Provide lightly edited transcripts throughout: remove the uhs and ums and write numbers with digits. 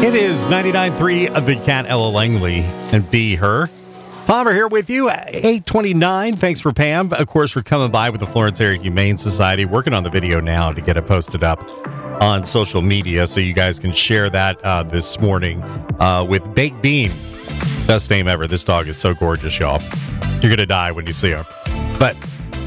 It is 99.3 of the Cat, Ella Langley, and Be Her. Palmer here with you, 8:29. Thanks for Pam. Of course, for coming by with the Florence Area Humane Society. Working on the video now to get it posted up on social media so you guys can share that this morning with Baked Bean. Best name ever. This dog is so gorgeous, y'all. You're going to die when you see her. But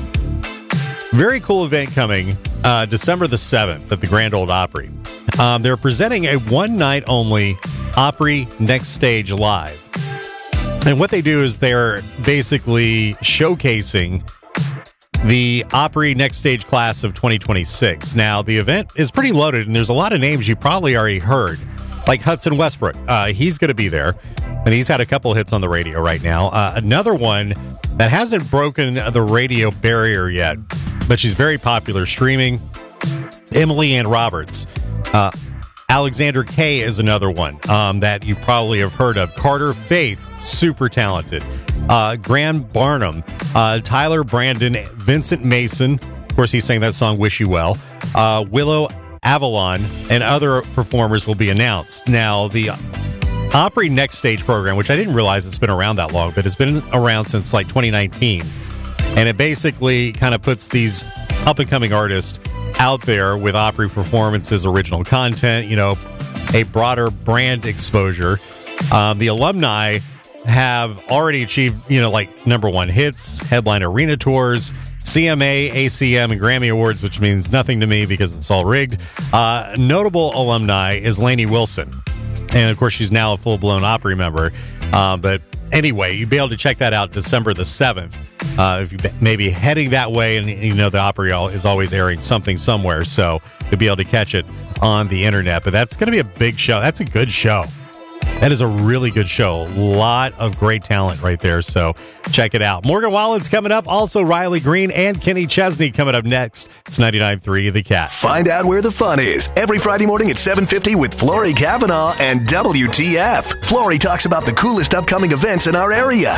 very cool event coming December the 7th at the Grand Ole Opry. They're presenting a one-night-only Opry Next Stage Live. And what they do is they're basically showcasing the Opry Next Stage class of 2026. Now, the event is pretty loaded, and there's a lot of names you probably already heard, like Hudson Westbrook. He's going to be there, and he's had a couple hits on the radio right now. Another one that hasn't broken the radio barrier yet, but she's very popular streaming, Emily Ann Roberts. Alexander Kay is another one that you probably have heard of. Carter Faith, super talented. Graham Barnum, Tyler Brandon, Vincent Mason. Of course, he sang that song, Wish You Well. Willow Avalon, and other performers will be announced. Now, the Opry Next Stage program, which I didn't realize it's been around that long, but it's been around since like 2019. And it basically kind of puts these up-and-coming artists out there with Opry performances, original content, you know, a broader brand exposure. The alumni have already achieved, you know, like number one hits, headline arena tours, CMA, ACM, and Grammy Awards, which means nothing to me because it's all rigged. Notable alumni is Lainey Wilson. And, of course, she's now a full-blown Opry member. But anyway, you'll be able to check that out December the 7th. If you may be heading that way, and you know the Opry is always airing something somewhere, so you'll be able to catch it on the internet. But that's going to be a big show. That's a good show. That is a really good show. A lot of great talent right there, so check it out. Morgan Wallen's coming up. Also, Riley Green and Kenny Chesney coming up next. It's 99.3 The Cat. Find out where the fun is every Friday morning at 7:50 with Flory Kavanaugh and WTF. Flory talks about the coolest upcoming events in our area.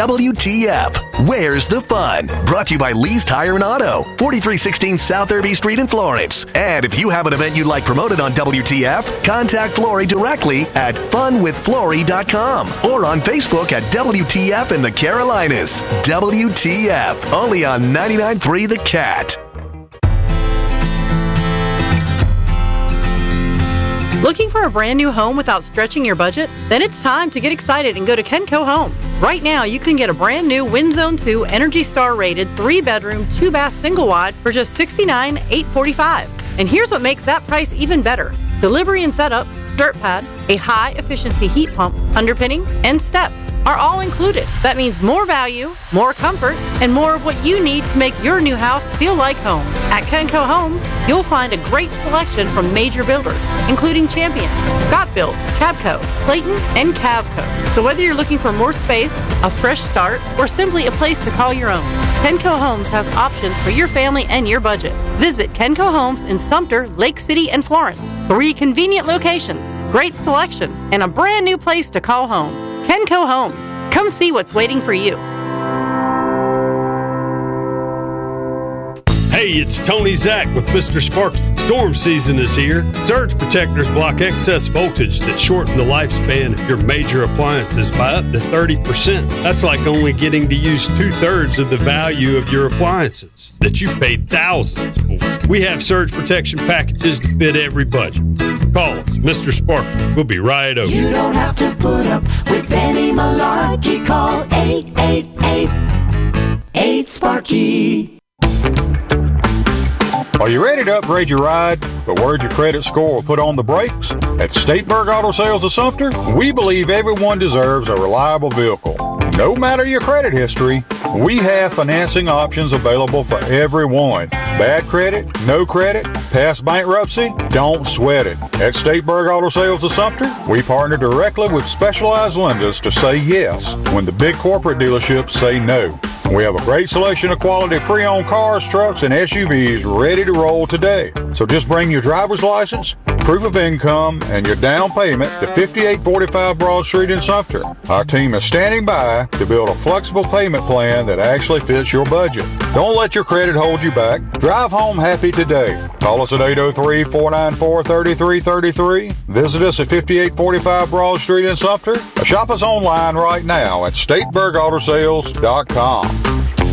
WTF. Where's the fun? Brought to you by Lee's Tire and Auto, 4316 South Irby Street in Florence. And if you have an event you'd like promoted on WTF, contact Flory directly at funwithflory.com or on Facebook at WTF in the Carolinas. WTF. Only on 99.3 The Cat. Looking for a brand new home without stretching your budget? Then it's time to get excited and go to Kenco Home. Right now, you can get a brand new WinZone 2 Energy Star rated 3-bedroom, 2-bath single wide for just $69,845. And here's what makes that price even better. Delivery and setup, dirt pad, a high-efficiency heat pump, underpinning, and steps are all included. That means more value, more comfort, and more of what you need to make your new house feel like home. At Kenco Homes, you'll find a great selection from major builders, including Champion, ScotBuilt, Cabco, Clayton, and Cavco. So whether you're looking for more space, a fresh start, or simply a place to call your own, Kenco Homes has options for your family and your budget. Visit Kenco Homes in Sumter, Lake City, and Florence. 3 convenient locations, great selection, and a brand new place to call home. Kenco Homes. Come see what's waiting for you. Hey, it's Tony Zach with Mr. Sparky. Storm season is here. Surge protectors block excess voltage that shorten the lifespan of your major appliances by up to 30%. That's like only getting to use 2/3 of the value of your appliances that you paid thousands for. We have surge protection packages to fit every budget. Call us, Mr. Sparky. We'll be right over. You don't have to put up with any malarkey. Call 888-8-SPARKY. Are you ready to upgrade your ride, but worried your credit score will put on the brakes? At Stateburg Auto Sales of Sumter, we believe everyone deserves a reliable vehicle. No matter your credit history, we have financing options available for everyone. Bad credit, no credit, past bankruptcy, don't sweat it. At Stateburg Auto Sales of Sumter, we partner directly with specialized lenders to say yes when the big corporate dealerships say no. We have a great selection of quality pre-owned cars, trucks, and SUVs ready to roll today. So just bring your driver's license, proof of income, and your down payment to 5845 Broad Street in Sumter. Our team is standing by to build a flexible payment plan that actually fits your budget. Don't let your credit hold you back. Drive home happy today. Call us at 803-494-3333. Visit us at 5845 Broad Street in Sumter. Or shop us online right now at StateburgAutoSales.com.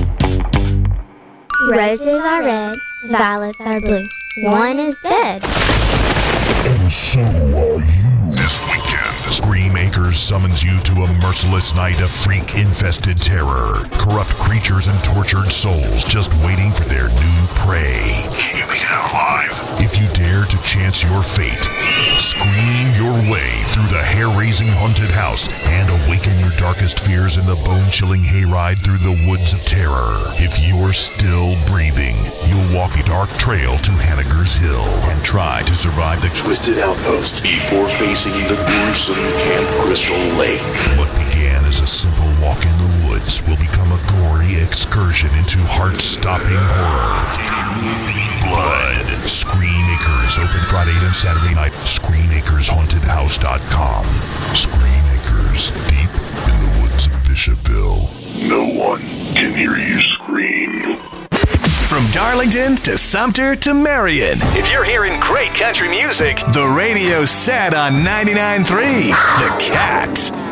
Roses are red, violets are blue. One is dead. And so are you. This weekend, Scream Acres summons you to a merciless night of freak-infested terror. Corrupt creatures and tortured souls just waiting for their new prey. Can you make it out alive? If you dare to chance your fate, scream your way through the hair-raising haunted house and awaken your darkest fears in the bone-chilling hayride through the woods of terror. If you're still breathing, you'll walk a dark trail to Hanniger's Hill and try to survive the Twisted Outpost before facing the gruesome Camp Crystal Lake. What began as a simple walk in the woods will become a gory excursion into heart-stopping horror. Blood. Screen Acres, open Friday and Saturday night. ScreenAkersHauntedHouse.com. Screen Acres, deep in the woods of Bishopville. No one can hear you scream. From Darlington to Sumter to Marion, if you're hearing great country music, the radio's set on 99.3 The Cat.